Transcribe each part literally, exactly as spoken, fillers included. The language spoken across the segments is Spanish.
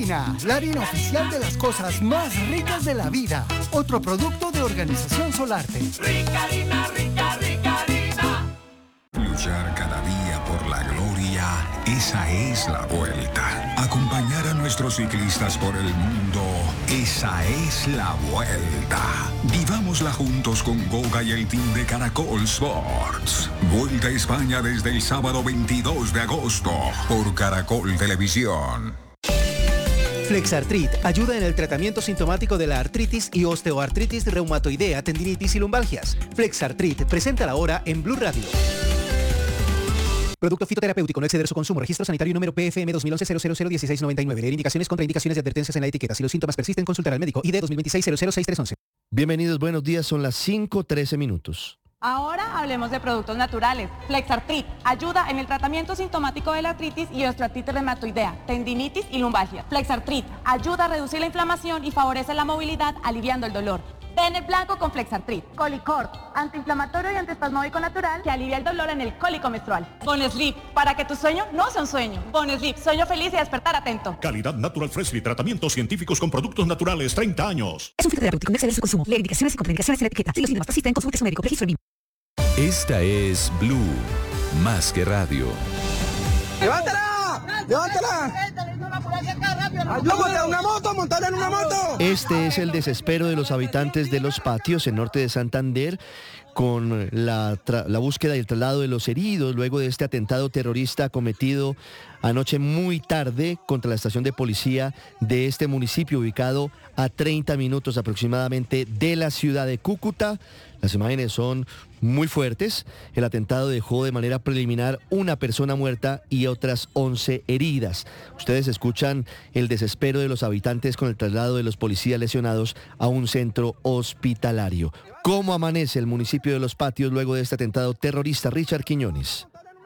Harina, la harina oficial de las cosas más ricas de la vida. Otro producto de Organización Solarte. Rica harina, rica, rica harina. Luchar cada día por la gloria, esa es la vuelta. Acompañar a nuestros ciclistas por el mundo, esa es la vuelta. Vivámosla juntos con Goga y el team de Caracol Sports. Vuelta a España desde el sábado veintidós de agosto por Caracol Televisión. Flexartrit ayuda en el tratamiento sintomático de la artritis y osteoartritis reumatoidea, tendinitis y lumbalgias. Flexartrit presenta la hora en Blue Radio. Producto fitoterapéutico, no exceder su consumo. Registro sanitario número P F M dos mil once cero cero cero dieciséis noventa y nueve. Leer indicaciones, contraindicaciones y advertencias en la etiqueta. Si los síntomas persisten, consultar al médico. I D dos mil veintiséis cero cero seis tres once. Bienvenidos, buenos días. Son las cinco trece minutos. Ahora hablemos de productos naturales. Flexartrit ayuda en el tratamiento sintomático de la artritis y osteoartritis reumatoidea, tendinitis y lumbalgia. Flexartrit ayuda a reducir la inflamación y favorece la movilidad, aliviando el dolor. Ven el blanco con Flexartrit. Colicort, antiinflamatorio y antiespasmódico natural que alivia el dolor en el cólico menstrual. Bonesleep, para que tu sueño no sea un sueño. Bonesleep, sueño feliz y despertar atento. Calidad Natural Freshly, tratamientos científicos con productos naturales, treinta años. Es un fitoterapéutico, no exceder su consumo. Leer indicaciones y contraindicaciones en la etiqueta. Si los síntomas persisten, consulte a su médico. Registro B I M. Esta es Blue, más que radio. ¡Levántala! ¡Levántala! ¡Ayúdate a una moto! ¡Montar en una moto! Este es el desespero de los habitantes de Los Patios, en norte de Santander, con la, tra- la búsqueda y el traslado de los heridos luego de este atentado terrorista cometido anoche muy tarde contra la estación de policía de este municipio ubicado a treinta minutos aproximadamente de la ciudad de Cúcuta. Las imágenes son muy fuertes. El atentado dejó de manera preliminar una persona muerta y otras once heridas. Ustedes escuchan el desespero de los habitantes con el traslado de los policías lesionados a un centro hospitalario. ¿Cómo amanece el municipio de Los Patios luego de este atentado terrorista? Richard Quiñones.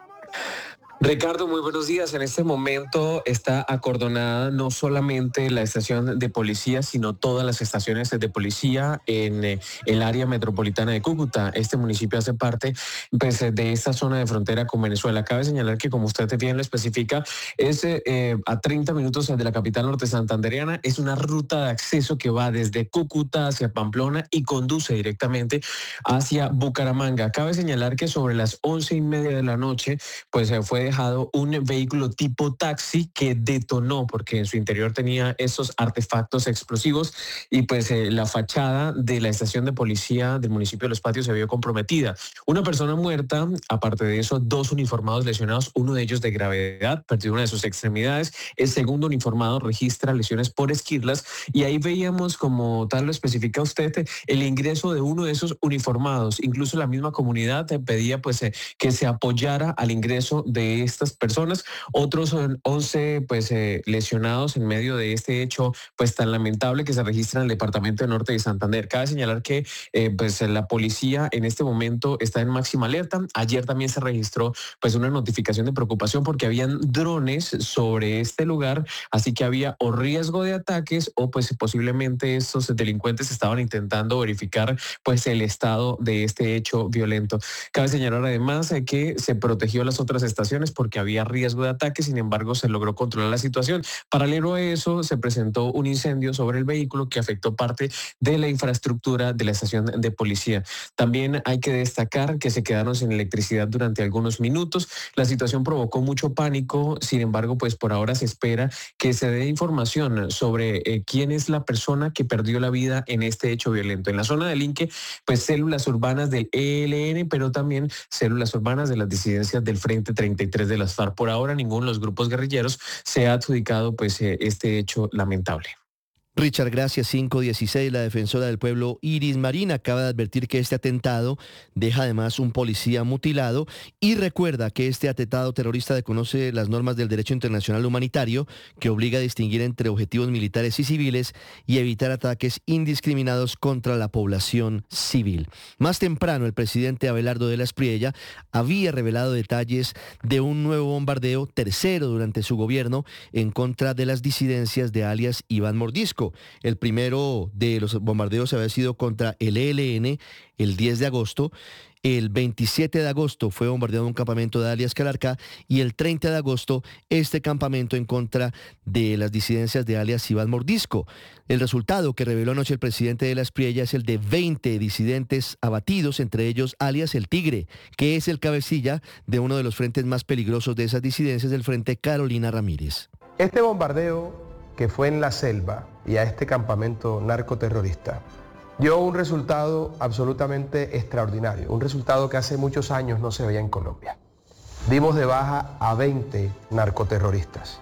Ricardo, muy buenos días. En este momento está acordonada no solamente la estación de policía, sino todas las estaciones de policía en eh, el área metropolitana de Cúcuta. Este municipio hace parte pues, de esta zona de frontera con Venezuela. Cabe señalar que, como usted bien lo especifica, es eh, a treinta minutos de la capital norte santandereana. Es una ruta de acceso que va desde Cúcuta hacia Pamplona y conduce directamente hacia Bucaramanga. Cabe señalar que sobre las once y media de la noche, pues se fue dejado un vehículo tipo taxi que detonó porque en su interior tenía estos artefactos explosivos y pues eh, la fachada de la estación de policía del municipio de Los Patios se vio comprometida. Una persona muerta, aparte de eso, dos uniformados lesionados, uno de ellos de gravedad, perdió una de sus extremidades. El segundo uniformado registra lesiones por esquirlas y ahí veíamos, como tal lo especifica usted, el ingreso de uno de esos uniformados. Incluso la misma comunidad pedía pues eh, que se apoyara al ingreso de estas personas. Otros son once pues eh, lesionados en medio de este hecho pues tan lamentable que se registra en el departamento de Norte de Santander. Cabe señalar que eh, pues la policía en este momento está en máxima alerta. Ayer también se registró pues una notificación de preocupación porque habían drones sobre este lugar, así que había o riesgo de ataques o pues posiblemente estos delincuentes estaban intentando verificar pues el estado de este hecho violento. Cabe señalar además eh, que se protegió las otras estaciones porque había riesgo de ataque, sin embargo se logró controlar la situación. Paralelo a eso se presentó un incendio sobre el vehículo que afectó parte de la infraestructura de la estación de policía. También hay que destacar que se quedaron sin electricidad durante algunos minutos. La situación provocó mucho pánico, sin embargo pues por ahora se espera que se dé información sobre eh, quién es la persona que perdió la vida en este hecho violento. En la zona del Inque, pues células urbanas del E L N, pero también células urbanas de las disidencias del Frente treinta y tres de las FARC. Por ahora ninguno de los grupos guerrilleros se ha adjudicado pues eh, este hecho lamentable. Richard, gracias. cinco dieciséis, la defensora del pueblo Iris Marín acaba de advertir que este atentado deja además un policía mutilado y recuerda que este atentado terrorista desconoce las normas del derecho internacional humanitario que obliga a distinguir entre objetivos militares y civiles y evitar ataques indiscriminados contra la población civil. Más temprano, el presidente Abelardo de la Espriella había revelado detalles de un nuevo bombardeo, tercero durante su gobierno, en contra de las disidencias de alias Iván Mordisco. Mordisco. El primero de los bombardeos había sido contra el E L N el diez de agosto. El veintisiete de agosto fue bombardeado un campamento de alias Calarcá y el treinta de agosto este campamento en contra de las disidencias de alias Iván Mordisco. El resultado que reveló anoche el presidente de la Espriella es el de veinte disidentes abatidos, entre ellos alias El Tigre, que es el cabecilla de uno de los frentes más peligrosos de esas disidencias, del Frente Carolina Ramírez. Este bombardeo que fue en la selva y a este campamento narcoterrorista dio un resultado absolutamente extraordinario, un resultado que hace muchos años no se veía en Colombia. Dimos de baja a veinte narcoterroristas,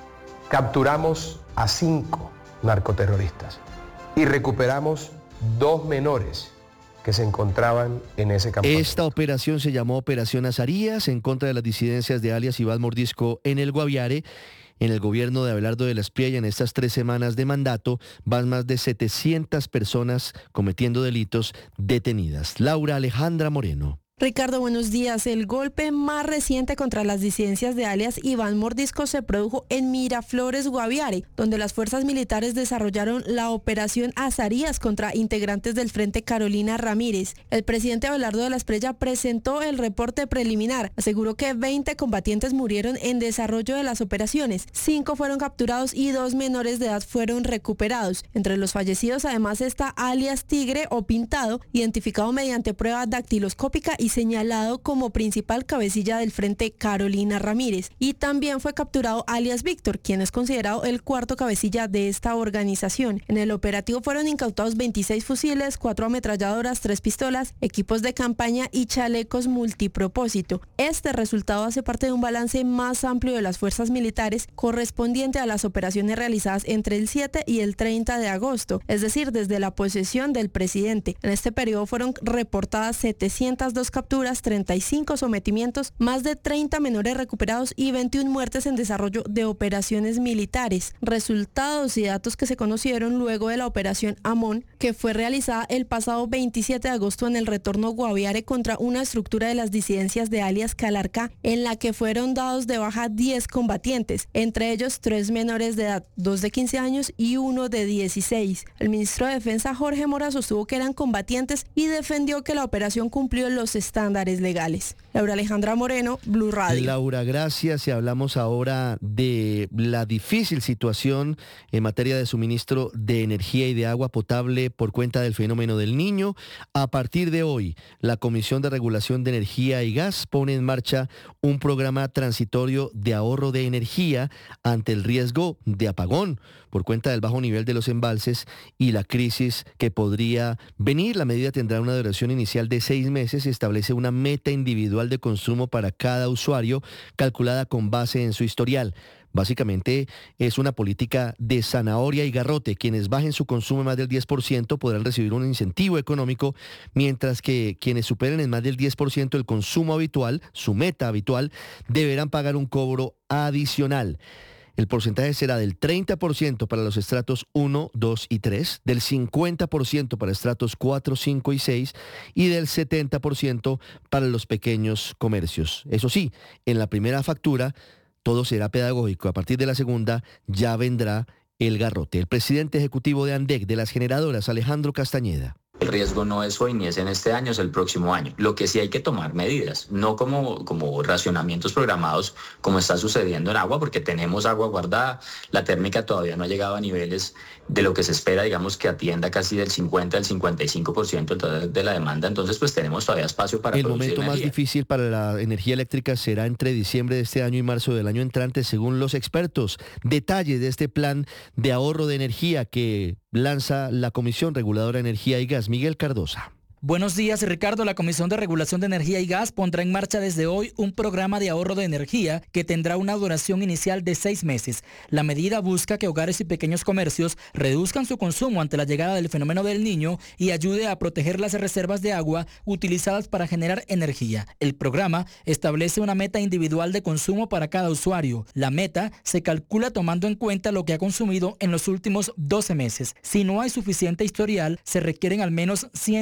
capturamos a cinco narcoterroristas y recuperamos dos menores que se encontraban en ese campamento. Esta operación se llamó Operación Azarías, en contra de las disidencias de alias Iván Mordisco en el Guaviare. En el gobierno de Abelardo de la Espriella, en estas tres semanas de mandato, van más de setecientas personas cometiendo delitos detenidas. Laura Alejandra Moreno. Ricardo, buenos días. El golpe más reciente contra las disidencias de alias Iván Mordisco se produjo en Miraflores, Guaviare, donde las fuerzas militares desarrollaron la operación Azarías contra integrantes del Frente Carolina Ramírez. El presidente Abelardo de la Espriella presentó el reporte preliminar. Aseguró que veinte combatientes murieron en desarrollo de las operaciones, cinco fueron capturados y dos menores de edad fueron recuperados. Entre los fallecidos además está alias Tigre o Pintado, identificado mediante prueba dactiloscópica y señalado como principal cabecilla del Frente Carolina Ramírez. Y también fue capturado alias Víctor, quien es considerado el cuarto cabecilla de esta organización. En el operativo fueron incautados veintiséis fusiles, cuatro ametralladoras, tres pistolas, equipos de campaña y chalecos multipropósito. Este resultado hace parte de un balance más amplio de las fuerzas militares correspondiente a las operaciones realizadas entre el siete y el treinta de agosto, es decir, desde la posesión del presidente. En este periodo fueron reportadas setecientas dos capturas, treinta y cinco sometimientos, más de treinta menores recuperados y veintiuna muertes en desarrollo de operaciones militares. Resultados y datos que se conocieron luego de la operación Amón, que fue realizada el pasado veintisiete de agosto en el retorno Guaviare contra una estructura de las disidencias de alias Calarcá, en la que fueron dados de baja diez combatientes, entre ellos tres menores de edad, dos de quince años y uno de dieciséis. El ministro de Defensa Jorge Mora sostuvo que eran combatientes y defendió que la operación cumplió los estándares legales. Laura Alejandra Moreno, Blue Radio. Laura, gracias. Y hablamos ahora de la difícil situación en materia de suministro de energía y de agua potable por cuenta del fenómeno del Niño. A partir de hoy, la Comisión de Regulación de Energía y Gas pone en marcha un programa transitorio de ahorro de energía ante el riesgo de apagón por cuenta del bajo nivel de los embalses y la crisis que podría venir. La medida tendrá una duración inicial de seis meses y establece una meta individual de consumo para cada usuario, calculada con base en su historial. Básicamente es una política de zanahoria y garrote. Quienes bajen su consumo más del diez por ciento podrán recibir un incentivo económico, mientras que quienes superen en más del diez por ciento el consumo habitual, su meta habitual, deberán pagar un cobro adicional. El porcentaje será del treinta por ciento para los estratos uno, dos y tres, del cincuenta por ciento para estratos cuatro, cinco y seis y del setenta por ciento para los pequeños comercios. Eso sí, en la primera factura todo será pedagógico. A partir de la segunda ya vendrá el garrote. El presidente ejecutivo de ANDEC, de las generadoras, Alejandro Castañeda. El riesgo no es hoy ni es en este año, es el próximo año. Lo que sí hay que tomar medidas, no como, como racionamientos programados como está sucediendo en agua, porque tenemos agua guardada, la térmica todavía no ha llegado a niveles de lo que se espera, digamos, que atienda casi del cincuenta al cincuenta y cinco por ciento de la demanda, entonces pues tenemos todavía espacio para el producir momento energía. Más difícil para la energía eléctrica será entre diciembre de este año y marzo del año entrante, según los expertos. Detalles de este plan de ahorro de energía que lanza la Comisión Reguladora de Energía y Gas. Miguel Cardosa. Buenos días, Ricardo. La Comisión de Regulación de Energía y Gas pondrá en marcha desde hoy un programa de ahorro de energía que tendrá una duración inicial de seis meses. La medida busca que hogares y pequeños comercios reduzcan su consumo ante la llegada del fenómeno del Niño y ayude a proteger las reservas de agua utilizadas para generar energía. El programa establece una meta individual de consumo para cada usuario. La meta se calcula tomando en cuenta lo que ha consumido en los últimos doce meses. Si no hay suficiente historial, se requieren al menos ciento ochenta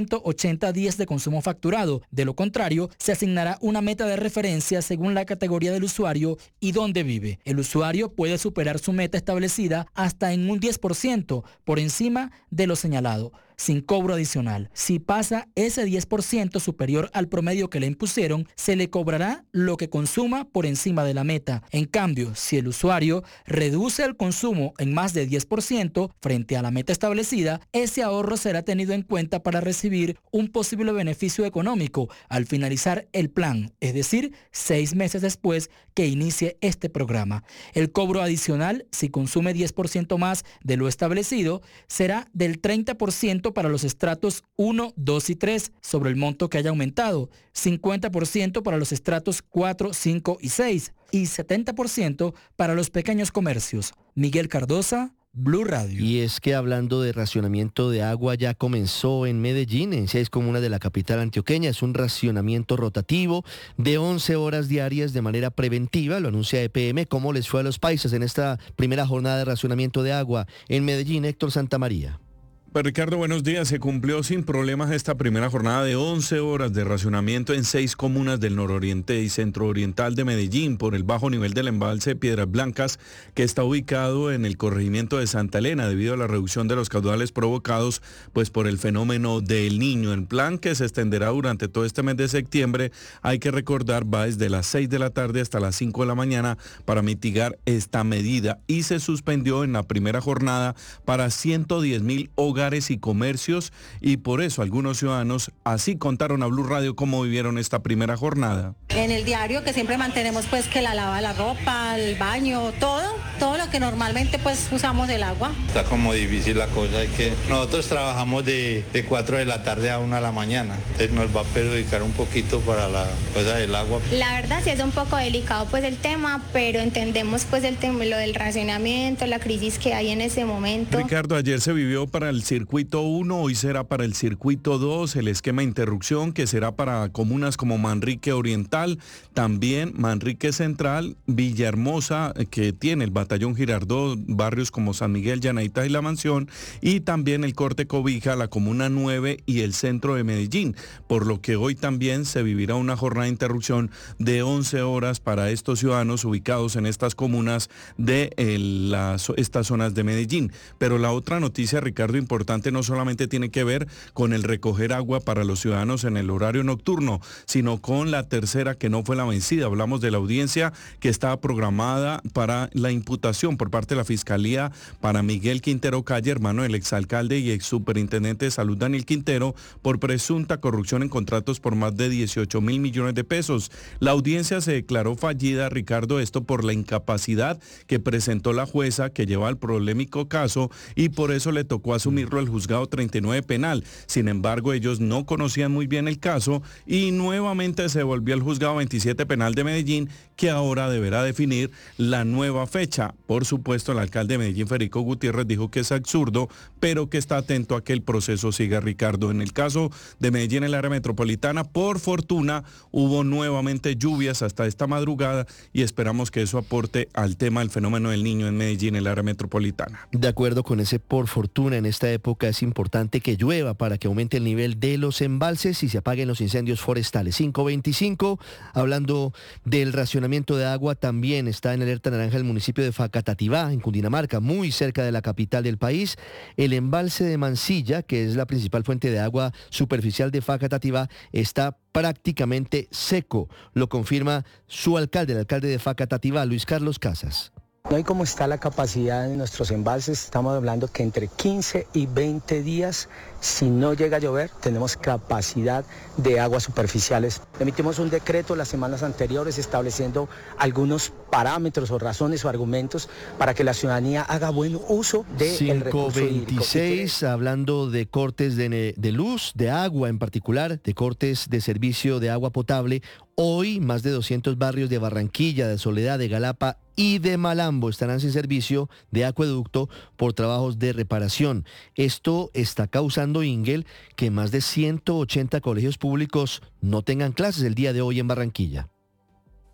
ochenta días de consumo facturado. De lo contrario, se asignará una meta de referencia según la categoría del usuario y dónde vive. El usuario puede superar su meta establecida hasta en un diez por ciento por encima de lo señalado, sin cobro adicional. Si pasa ese diez por ciento superior al promedio que le impusieron, se le cobrará lo que consuma por encima de la meta. En cambio, si el usuario reduce el consumo en más de diez por ciento frente a la meta establecida, ese ahorro será tenido en cuenta para recibir un posible beneficio económico al finalizar el plan, es decir, seis meses después que inicie este programa. El cobro adicional, si consume diez por ciento más de lo establecido, será del treinta por ciento para los estratos uno, dos y tres sobre el monto que haya aumentado, cincuenta por ciento para los estratos cuatro, cinco y seis y setenta por ciento para los pequeños comercios. Miguel Cardosa, Blue Radio. Y es que hablando de racionamiento de agua, ya comenzó en Medellín, en seis comunas de la capital antioqueña. Es un racionamiento rotativo de once horas diarias de manera preventiva, lo anuncia E P M. ¿Cómo les fue a los paisas en esta primera jornada de racionamiento de agua en Medellín? Héctor Santamaría. Pues Ricardo, buenos días. Se cumplió sin problemas esta primera jornada de once horas de racionamiento en seis comunas del nororiente y centro-oriental de Medellín por el bajo nivel del embalse Piedras Blancas, que está ubicado en el corregimiento de Santa Elena debido a la reducción de los caudales provocados pues por el fenómeno del Niño. El plan, que se extenderá durante todo este mes de septiembre, hay que recordar, va desde las seis de la tarde hasta las cinco de la mañana para mitigar esta medida, y se suspendió en la primera jornada para ciento diez mil hogares y comercios, y por eso algunos ciudadanos así contaron a Blue Radio cómo vivieron esta primera jornada. En el diario, que siempre mantenemos pues que la lava la ropa, el baño, todo, todo lo que normalmente pues usamos del agua. Está como difícil la cosa, hay que nosotros trabajamos de, de cuatro de la tarde a una de la mañana, entonces nos va a perjudicar un poquito para la cosa del agua. La verdad sí es un poco delicado pues el tema, pero entendemos pues el tema, lo del racionamiento, la crisis que hay en ese momento. Ricardo, ayer se vivió para el circuito uno, hoy será para el circuito dos, el esquema de interrupción que será para comunas como Manrique Oriental, también Manrique Central, Villahermosa, que tiene el batallón Girardot, barrios como San Miguel, Llanaitas y La Mansión, y también el corte Cobija, la comuna nueve y el centro de Medellín, por lo que hoy también se vivirá una jornada de interrupción de once horas para estos ciudadanos ubicados en estas comunas de el, las, estas zonas de Medellín. Pero la otra noticia, Ricardo, importante, no solamente tiene que ver con el recoger agua para los ciudadanos en el horario nocturno, sino con la tercera, que no fue la vencida. Hablamos de la audiencia que estaba programada para la imputación por parte de la Fiscalía para Miguel Quintero Calle, hermano del exalcalde y ex superintendente de salud Daniel Quintero, por presunta corrupción en contratos por más de dieciocho mil millones de pesos. La audiencia se declaró fallida, Ricardo, esto por la incapacidad que presentó la jueza que lleva el polémico caso, y por eso le tocó asumir el juzgado treinta y nueve penal. Sin embargo, ellos no conocían muy bien el caso y nuevamente se volvió al juzgado veintisiete penal de Medellín, que ahora deberá definir la nueva fecha. Por supuesto, el alcalde de Medellín, Federico Gutiérrez, dijo que es absurdo, pero que está atento a que el proceso siga, Ricardo. En el caso de Medellín, en el área metropolitana, por fortuna, hubo nuevamente lluvias hasta esta madrugada y esperamos que eso aporte al tema del fenómeno del Niño en Medellín, en el área metropolitana. De acuerdo con ese por fortuna, en esta época es importante que llueva para que aumente el nivel de los embalses y se apaguen los incendios forestales. cinco veinticinco, hablando del racionamiento de agua, también está en alerta naranja el municipio de Facatativá, en Cundinamarca, muy cerca de la capital del país. El embalse de Mansilla, que es la principal fuente de agua superficial de Facatativá, está prácticamente seco. Lo confirma su alcalde, el alcalde de Facatativá, Luis Carlos Casas. No hay cómo está la capacidad de nuestros embalses, estamos hablando que entre quince y veinte días, si no llega a llover, tenemos capacidad de aguas superficiales. Emitimos un decreto las semanas anteriores estableciendo algunos parámetros o razones o argumentos para que la ciudadanía haga buen uso del recurso hídrico. cinco veintiséis, hablando de cortes de, de luz, de agua en particular, de cortes de servicio de agua potable. Hoy, más de doscientos barrios de Barranquilla, de Soledad, de Galapa y de Malambo estarán sin servicio de acueducto por trabajos de reparación. Esto está causando, Ingel, que más de ciento ochenta colegios públicos no tengan clases el día de hoy en Barranquilla.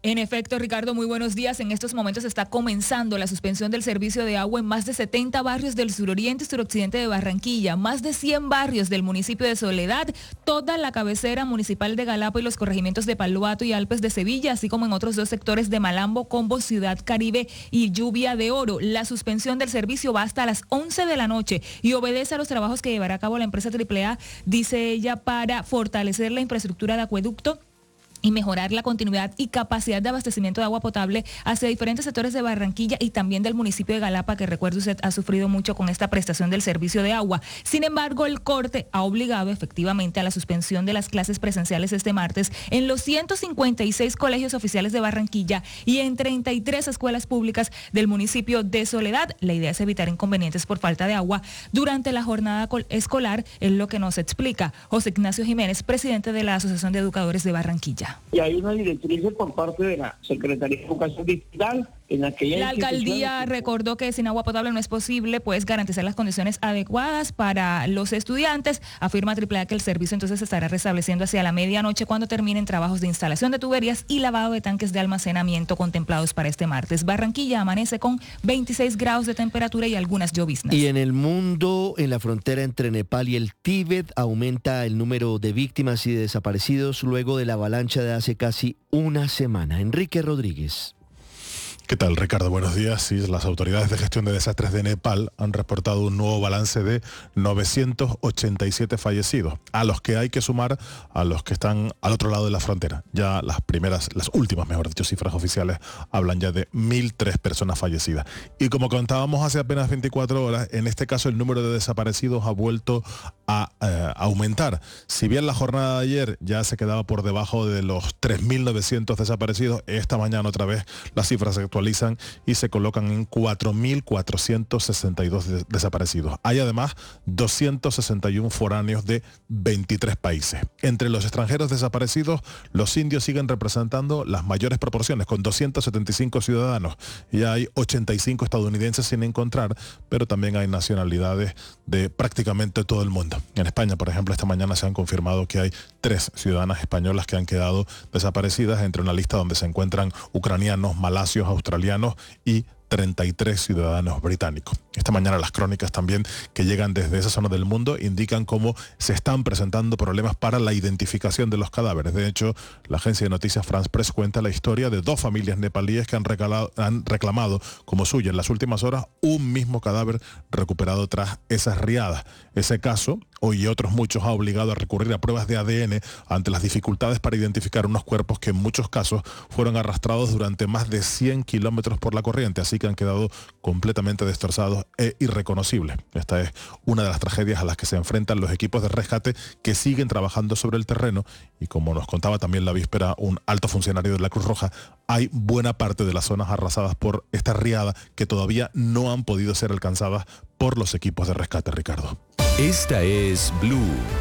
En efecto, Ricardo, muy buenos días. En estos momentos está comenzando la suspensión del servicio de agua en más de setenta barrios del suroriente y suroccidente de Barranquilla, más de cien barrios del municipio de Soledad, toda la cabecera municipal de Galapa y los corregimientos de Paluato y Alpes de Sevilla, así como en otros dos sectores de Malambo, Combo, Ciudad Caribe y Lluvia de Oro. La suspensión del servicio va hasta las once de la noche y obedece a los trabajos que llevará a cabo la empresa Triple A, dice ella, para fortalecer la infraestructura de acueducto y mejorar la continuidad y capacidad de abastecimiento de agua potable hacia diferentes sectores de Barranquilla y también del municipio de Galapa, que recuerde usted ha sufrido mucho con esta prestación del servicio de agua. Sin embargo, el corte ha obligado efectivamente a la suspensión de las clases presenciales este martes en los ciento cincuenta y seis colegios oficiales de Barranquilla y en treinta y tres escuelas públicas del municipio de Soledad. La idea es evitar inconvenientes por falta de agua durante la jornada escolar, es lo que nos explica José Ignacio Jiménez, presidente de la Asociación de Educadores de Barranquilla. Y hay una directriz por parte de la Secretaría de Educación Distrital en aquella La alcaldía que... recordó que sin agua potable no es posible pues garantizar las condiciones adecuadas para los estudiantes. Afirma Triple A que el servicio entonces se estará restableciendo hacia la medianoche cuando terminen trabajos de instalación de tuberías y lavado de tanques de almacenamiento contemplados para este martes. Barranquilla amanece con veintiséis grados de temperatura y algunas lloviznas. Y en el mundo, en la frontera entre Nepal y el Tíbet, aumenta el número de víctimas y de desaparecidos luego de la avalancha de hace casi una semana. Enrique Rodríguez. ¿Qué tal, Ricardo? Buenos días. Sí, las autoridades de gestión de desastres de Nepal han reportado un nuevo balance de novecientos ochenta y siete fallecidos, a los que hay que sumar a los que están al otro lado de la frontera. Ya las primeras, las últimas, mejor dicho, cifras oficiales hablan ya de mil tres personas fallecidas. Y como contábamos hace apenas veinticuatro horas, en este caso el número de desaparecidos ha vuelto a eh, aumentar. Si bien la jornada de ayer ya se quedaba por debajo de los tres mil novecientos desaparecidos, esta mañana otra vez las cifras se actualizan y se colocan en cuatro mil cuatrocientos sesenta y dos de desaparecidos. Hay además doscientos sesenta y uno foráneos de veintitrés países. Entre los extranjeros desaparecidos, los indios siguen representando las mayores proporciones, con doscientos setenta y cinco ciudadanos, y hay ochenta y cinco estadounidenses sin encontrar, pero también hay nacionalidades de prácticamente todo el mundo. En España, por ejemplo, esta mañana se han confirmado que hay tres ciudadanas españolas que han quedado desaparecidas, entre una lista donde se encuentran ucranianos, malasios, australianos y treinta y tres ciudadanos británicos. Esta mañana las crónicas también que llegan desde esa zona del mundo indican cómo se están presentando problemas para la identificación de los cadáveres. De hecho, la agencia de noticias France Press cuenta la historia de dos familias nepalíes que han reclamado, han reclamado como suya en las últimas horas un mismo cadáver recuperado tras esas riadas. Ese caso, hoy y otros muchos, ha obligado a recurrir a pruebas de A D N ante las dificultades para identificar unos cuerpos que en muchos casos fueron arrastrados durante más de cien kilómetros por la corriente, así que han quedado completamente destrozados e irreconocibles. Esta es una de las tragedias a las que se enfrentan los equipos de rescate que siguen trabajando sobre el terreno, y como nos contaba también la víspera un alto funcionario de la Cruz Roja, hay buena parte de las zonas arrasadas por esta riada que todavía no han podido ser alcanzadas por los equipos de rescate, Ricardo. Esta es Blue,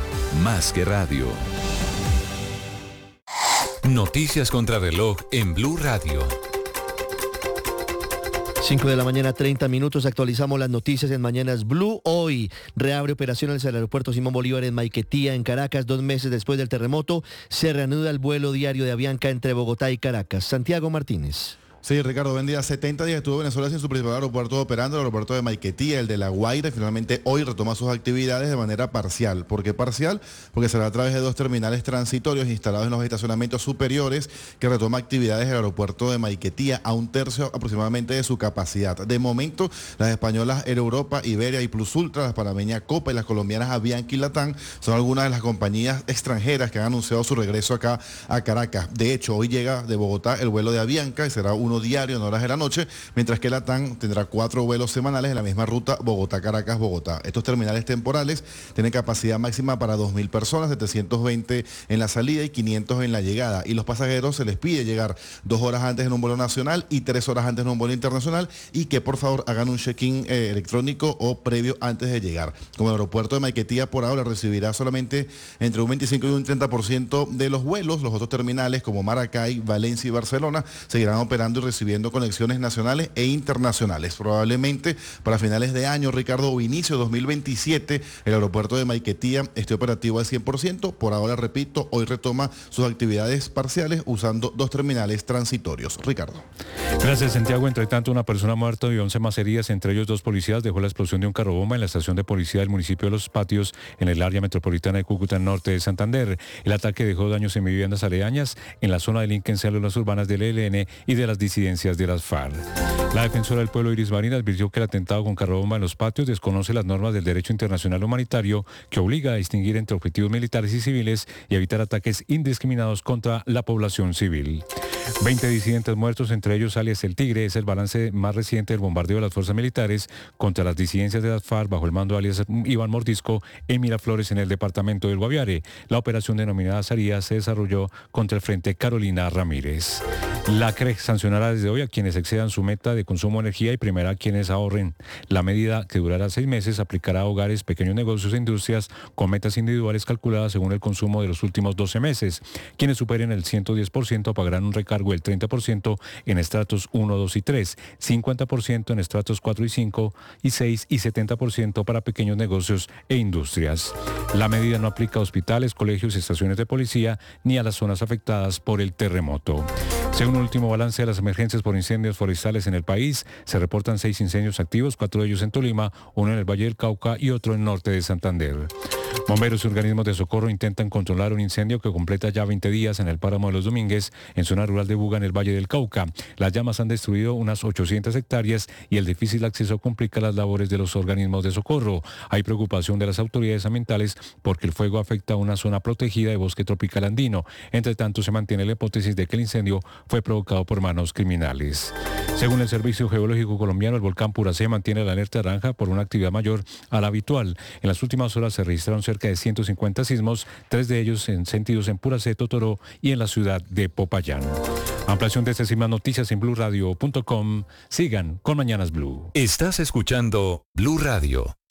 más que radio. Noticias contra reloj en Blue Radio. cinco de la mañana, treinta minutos, actualizamos las noticias en Mañanas Blue. Hoy reabre operaciones el aeropuerto Simón Bolívar en Maiquetía, en Caracas, dos meses después del terremoto. Se reanuda el vuelo diario de Avianca entre Bogotá y Caracas. Santiago Martínez. Sí, Ricardo, buen día. setenta días estuvo Venezuela sin su principal aeropuerto operando, el aeropuerto de Maiquetía, el de La Guaira, y finalmente hoy retoma sus actividades de manera parcial. ¿Por qué parcial? Porque será a través de dos terminales transitorios instalados en los estacionamientos superiores que retoma actividades del aeropuerto de Maiquetía a un tercio aproximadamente de su capacidad. De momento, las españolas Air Europa, Iberia y Plus Ultra, las panameñas Copa y las colombianas Avianca y Latam son algunas de las compañías extranjeras que han anunciado su regreso acá a Caracas. De hecho, hoy llega de Bogotá el vuelo de Avianca y será uno diario en horas de la noche, mientras que Latam tendrá cuatro vuelos semanales en la misma ruta Bogotá-Caracas-Bogotá. Estos terminales temporales tienen capacidad máxima para dos mil personas, setecientos veinte en la salida y quinientos en la llegada, y los pasajeros se les pide llegar dos horas antes en un vuelo nacional y tres horas antes en un vuelo internacional, y que por favor hagan un check-in eh, electrónico o previo antes de llegar. Como el aeropuerto de Maiquetía por ahora recibirá solamente entre un veinticinco y un treinta por ciento de los vuelos, los otros terminales como Maracay, Valencia y Barcelona seguirán operando y recibiendo conexiones nacionales e internacionales. Probablemente para finales de año, Ricardo, o inicio dos mil veintisiete, el aeropuerto de Maiquetía esté operativo al cien por ciento. Por ahora, repito, hoy retoma sus actividades parciales usando dos terminales transitorios. Ricardo. Gracias, Santiago. Entre tanto, una persona muerta y once más heridas, entre ellos dos policías, dejó la explosión de un carro bomba en la estación de policía del municipio de Los Patios, en el área metropolitana de Cúcuta, norte de Santander. El ataque dejó daños en viviendas aledañas en la zona delincuencial de las urbanas del E L N y de las disidencias de las FARC. La defensora del pueblo, Iris Marín, advirtió que el atentado con carro bomba en Los Patios desconoce las normas del derecho internacional humanitario, que obliga a distinguir entre objetivos militares y civiles y evitar ataques indiscriminados contra la población civil. veinte disidentes muertos, entre ellos alias El Tigre, es el balance más reciente del bombardeo de las fuerzas militares contra las disidencias de las FARC bajo el mando alias Iván Mordisco en Miraflores, en el departamento del Guaviare. La operación denominada Saría se desarrolló contra el Frente Carolina Ramírez. La C R E sancionará desde hoy a quienes excedan su meta de consumo de energía y premiará a quienes ahorren. La medida, que durará seis meses, aplicará a hogares, pequeños negocios e industrias con metas individuales calculadas según el consumo de los últimos doce meses. Quienes superen el ciento diez por ciento pagarán un recargo del treinta por ciento en estratos uno, dos y tres, cincuenta por ciento en estratos cuatro y cinco y seis y setenta por ciento para pequeños negocios e industrias. La medida no aplica a hospitales, colegios y estaciones de policía ni a las zonas afectadas por el terremoto. Según el último balance de las emergencias por incendios forestales en el país, se reportan seis incendios activos, cuatro de ellos en Tolima, uno en el Valle del Cauca y otro en el norte de Santander. Bomberos y organismos de socorro intentan controlar un incendio que completa ya veinte días en el páramo de los Domínguez, en zona rural de Buga, en el Valle del Cauca. Las llamas han destruido unas ochocientas hectáreas y el difícil acceso complica las labores de los organismos de socorro. Hay preocupación de las autoridades ambientales porque el fuego afecta a una zona protegida de bosque tropical andino. Entre tanto, se mantiene la hipótesis de que el incendio fue provocado por manos criminales. Según el Servicio Geológico Colombiano, el volcán Puracé mantiene la alerta naranja por una actividad mayor a la habitual. En las últimas horas se registraron cerca de ciento cincuenta sismos, tres de ellos en sentidos en Puracé, Totoró y en la ciudad de Popayán. Ampliación de estas y más noticias en blue radio punto com. Sigan con Mañanas Blue. Estás escuchando Blue Radio.